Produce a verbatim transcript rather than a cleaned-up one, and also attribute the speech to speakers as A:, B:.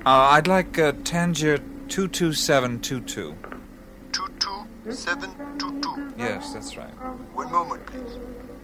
A: Uh, I'd like uh, Tangier two two seven two two.
B: two two seven two two.
A: Yes, that's right.
B: One moment, please.